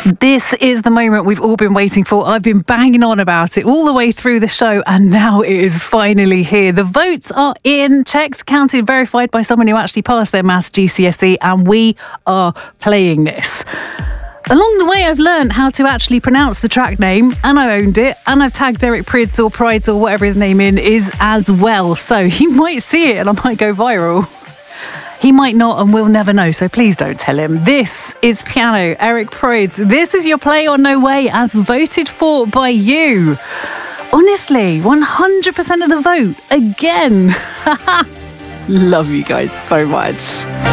This is the moment we've all been waiting for. I've been banging on about it all the way through the show, and now it is finally here. The votes are in, checked, counted, verified by someone who actually passed their maths GCSE, and we are playing this. Along the way, I've learned how to actually pronounce the track name, and I owned it, and I've tagged Eric Prydz or Prides or whatever his name is as well. So he might see it and I might go viral. He might not, and we'll never know, so please don't tell him. This is Piano, Eric Prydz. This is your Play or No Way, as voted for by you. Honestly, 100% of the vote. Again. Love you guys so much.